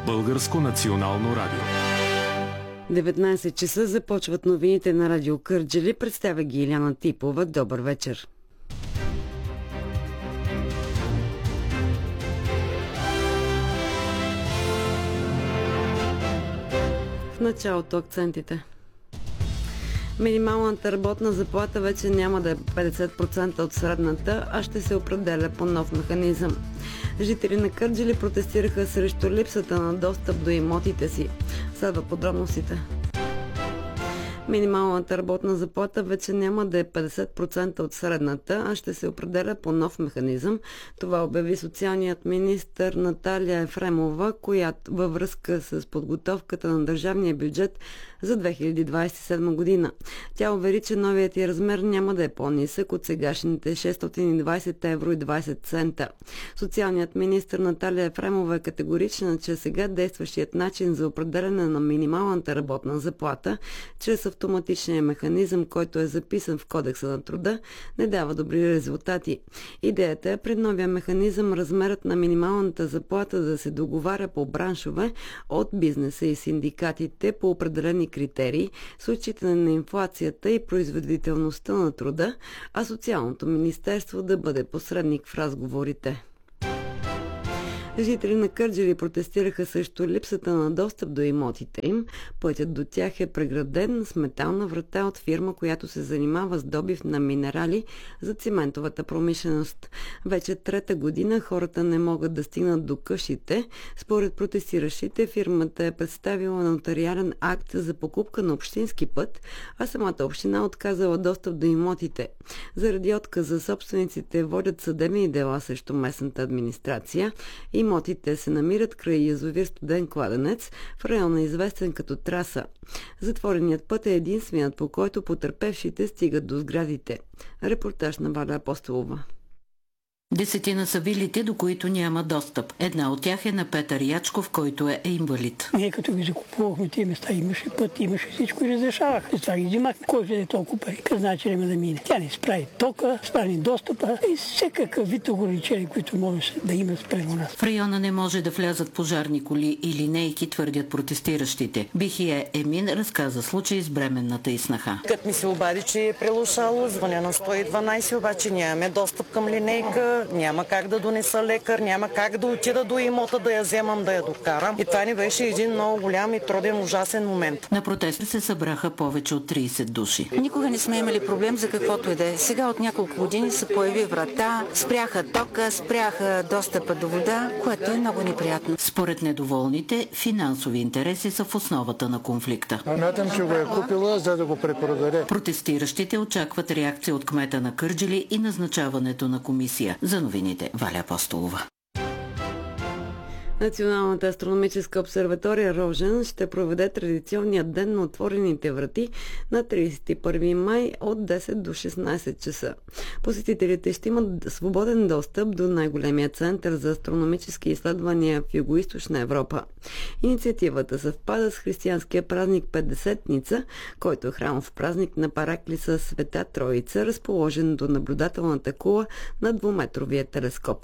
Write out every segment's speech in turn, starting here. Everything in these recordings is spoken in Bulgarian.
Българско национално радио. 19 часа започват новините на Радио Кърджали. Представя ги Иляна Типова. Добър вечер. В началото акцентите. Минималната работна заплата вече няма да е 50% от средната, а ще се определя по нов механизъм. Жители на Кърджали протестираха срещу липсата на достъп до имотите си. Следва подробностите. Минималната работна заплата вече няма да е 50% от средната, а ще се определя по нов механизъм. Това обяви социалният министър Наталия Ефремова, която във връзка с подготовката на държавния бюджет за 2027 година. Тя увери, че новият и размер няма да е по-нисък от сегашните 620 евро и 20 цента. Социалният министър Наталия Ефремова е категорична, че сега действащият начин за определяне на минималната работна заплата чрез автоматичния механизъм, който е записан в Кодекса на труда, не дава добри резултати. Идеята е при новия механизъм размерът на минималната заплата да се договаря по браншове от бизнеса и синдикатите по определени критерии с отчитане на инфлацията и производителността на труда, а Социалното министерство да бъде посредник в разговорите. Жители на Кърджали протестираха срещу липсата на достъп до имотите им. Пътят до тях е преграден с метална врата от фирма, която се занимава с добив на минерали за циментовата промишленост. Вече трета година хората не могат да стигнат до къщите. Според протестиращите, фирмата е представила нотариален акт за покупка на общински път, а самата община отказала достъп до имотите. Заради отказа собствениците водят съдебни дела срещу местната администрация. Имотите се намират край язовир Студен кладенец в района, известен като Траса. Затвореният път е единственият, по който потърпевшите стигат до сградите. Репортаж на Валя Апостолова. 10 са вилите, до които няма достъп. Една от тях е на Петър Ячков, който е инвалид. Ние като ги закупувахме тези места, имаше път, имаше всичко и разрешавах. И това ги взимахме. Кой ще е толкова пари? Каза, че няма да мине. Тя не справи тока, справи достъпа и всекакъв вид ограничения, които може да има спрямо нас. В района не може да влязат пожарни коли и линейки, твърдят протестиращите. Бихие Емин разказа случай с бременната и снаха. Като ми се обади, че е прелушало, звъня на 112, обаче нямаме достъп към линейка. Няма как да донеса лекар, няма как да отида до имота, да я вземам, да я докарам. И това ни беше един много голям и труден, ужасен момент. На протеста се събраха повече от 30 души. Никога не сме имали проблем за каквото и да е. Сега от няколко години се появи врата, спряха тока, спряха достъпа до вода, което е много неприятно. Според недоволните, финансови интереси са в основата на конфликта. Смятам, че го е купила, за да го препродаде. Протестиращите очакват реакция от кмета на Кърджали и назначаването на комисия. За новините Валя Апостолова. Националната астрономическа обсерватория Рожен ще проведе традиционния ден на отворените врати на 31 май от 10 до 16 часа. Посетителите ще имат свободен достъп до най-големия център за астрономически изследвания в Югоизточна Европа. Инициативата съвпада с християнския празник Петдесетница, който е храмов празник на параклиса Света Троица, разположен до наблюдателната кула на двуметровия телескоп.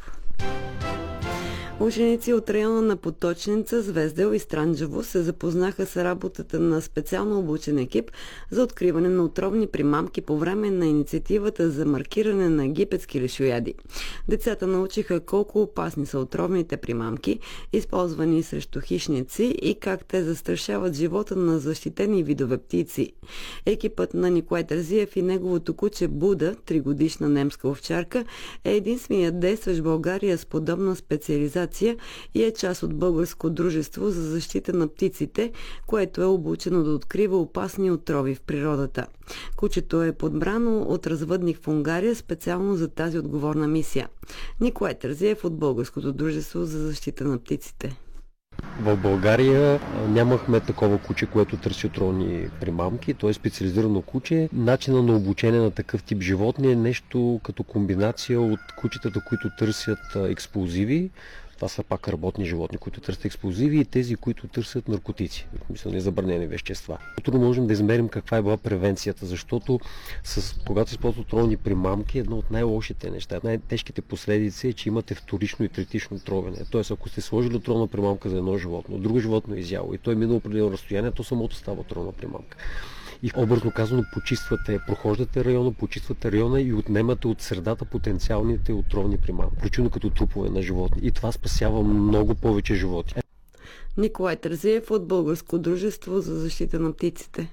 Ученици от района на Поточница, Звездел и Странджево се запознаха с работата на специално обучен екип за откриване на отровни примамки по време на инициативата за маркиране на египетски лешояди. Децата научиха колко опасни са отровните примамки, използвани срещу хищници и как те застрашават живота на защитени видове птици. Екипът на Николай Тързиев и неговото куче Буда, 3-годишна немска овчарка, е единственият действащ в България с подобна специализация и е част от Българско дружество за защита на птиците, което е обучено да открива опасни отрови в природата. Кучето е подбрано от развъдник в Унгария специално за тази отговорна мисия. Николай Тързиев от Българското дружество за защита на птиците. В България нямахме такова куче, което търси отровни примамки. То е специализирано куче. Начина на обучение на такъв тип животни е нещо като комбинация от кучетата, които търсят експлозиви, Това са пак работни животни, които търсят експлозиви и тези, които търсят наркотици, в смисъл незабранени вещества. Трудно можем да измерим каква е била превенцията, защото когато се използват отровни примамки, едно от най-лошите неща, най-тежките последици е, че имате вторично и третично тровене. Тоест, ако сте сложили отровна примамка за едно животно, друго животно е изяло и той е минало определено разстояние, то самото става отровна примамка. И образно казано прохождате района, почиствате района и отнемате от средата потенциалните отровни примамки, включително като трупове на животни. И това спасява много повече животи. Николай Тързиев от Българско дружество за защита на птиците.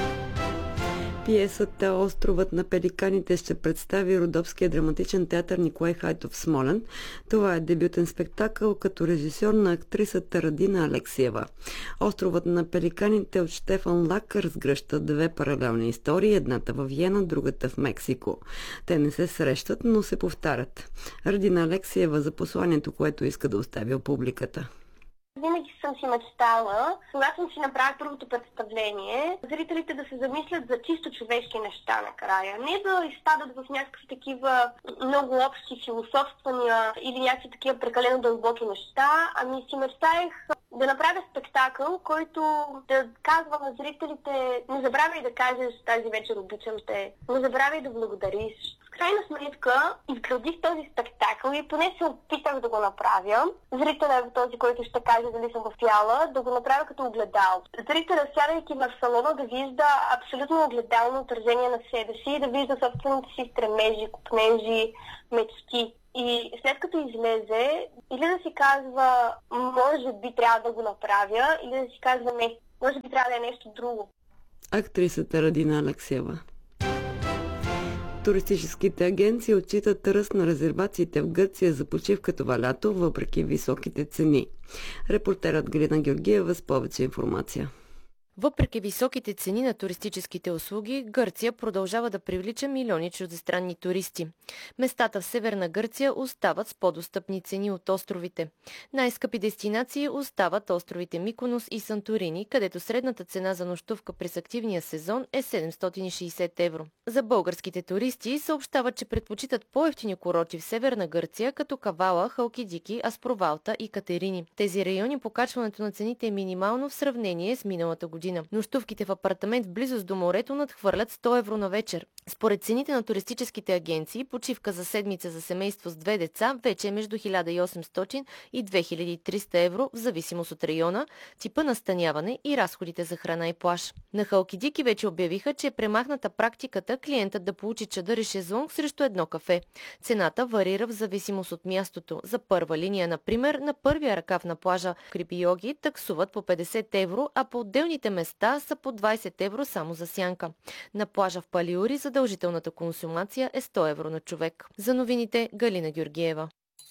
Пиесата "Островът на пеликаните" ще представи Родопския драматичен театър Николай Хайтов в Смолян. Това е дебютен спектакъл като режисьор на актрисата Радина Алексиева. "Островът на пеликаните" от Щефан Лак разгръща две паралелни истории, едната във Виена, другата в Мексико. Те не се срещат, но се повтарят. Радина Алексиева за посланието, което иска да остави публиката. Винаги съм си мечтала, когато съм си направя първото представление, зрителите да се замислят за чисто човешки неща накрая. Не да изпадат в някакви такива много общи философствания или някакви такива прекалено дълбоки неща, ами си мечтаех да направя спектакъл, който да казва на зрителите: не забравяй да кажеш "тази вечер обичам те", не забравяй да благодариш. В крайна сметка изградих този спектакъл и поне се опитах да го направя. Зрителят е този, който ще каже дали съм успяла, да го направя като огледал. Зрителят, сядайки в салона, да вижда абсолютно огледално отражение на себе си, да вижда собствените си стремежи, купнежи, мечти. И след като излезе, или да си казва "може би трябва да го направя", или да си казва "не, може би трябва да е нещо друго". Актрисата Радина Алексиева. Туристическите агенции отчитат ръст на резервациите в Гърция за почивка това лято, въпреки високите цени. Репортерът Галина Георгиева с повече информация. Въпреки високите цени на туристическите услуги, Гърция продължава да привлича милиони чуждестранни туристи. Местата в Северна Гърция остават с по-достъпни цени от островите. Най-скъпи дестинации остават островите Миконос и Санторини, където средната цена за нощувка през активния сезон е 760 евро. За българските туристи съобщават, че предпочитат по-евтини курорти в Северна Гърция, като Кавала, Халкидики, Аспровалта и Катерини. Тези райони покачването на цените е минимално в сравнение с миналата година. Нощувките в апартамент в близост до морето надхвърлят 100 евро на вечер. Според цените на туристическите агенции, почивка за седмица за семейство с 2 деца вече е между 1800 и 2300 евро, в зависимост от района, типа настаняване и разходите за храна и плаж. На Халкидики вече обявиха, че е премахната практиката клиентът да получи чадър и шезлонг срещу едно кафе. Цената варира в зависимост от мястото. За първа линия, например, на първия ръкав на плажа Крипиоги таксуват по 50 евро, а по отделните места са по 20 евро само за сянка. На плажа в Палиури задължителната консумация е 100 евро на човек. За новините Галина Георгиева.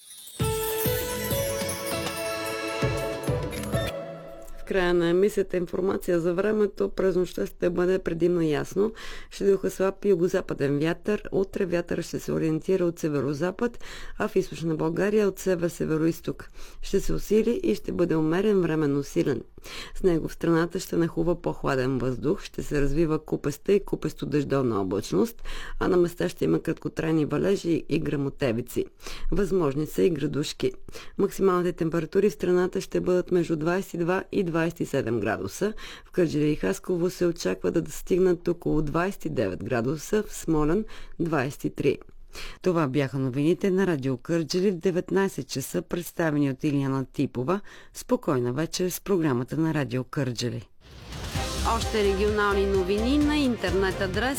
В края на емисията информация за времето. През нощта ще бъде предимно ясно. Ще духа слаб югозападен вятър. Утре вятър ще се ориентира от северозапад, а в източна България от север-североизток. Ще се усили и ще бъде умерен, временно силен. С него в страната ще нахлува по-хладен въздух, ще се развива купеста и купесто-дъждовна облачност, а на места ще има краткотрайни валежи и гръмотевици. Възможни са и градушки. Максималните температури в страната ще бъдат между 22 и 27 градуса. В Кърджали и Хасково се очаква да стигнат около 29 градуса, в Смолян 23. Това бяха новините на Радио Кърджали в 19 часа, представени от Илияна Типова. Спокойна вечер с програмата на Радио Кърджали. Още регионални новини на интернет адрес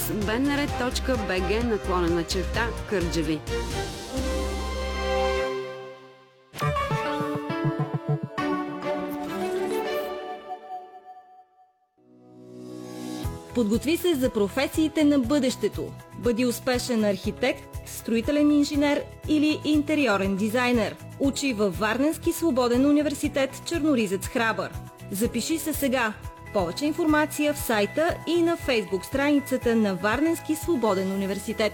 bnr.bg/Кърджали. Подготви се за професиите на бъдещето. Бъди успешен архитект, строителен инженер или интериорен дизайнер. Учи във Варненски свободен университет Черноризец Храбър. Запиши се сега. Повече информация в сайта и на Фейсбук страницата на Варненски свободен университет.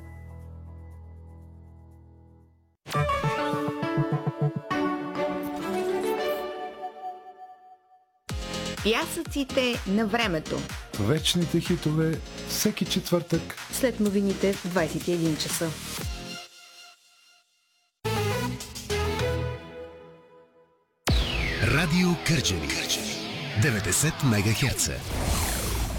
Пясъците на времето. Вечните хитове всеки четвъртък след новините в 21 часа. Кърджали 90 МГц.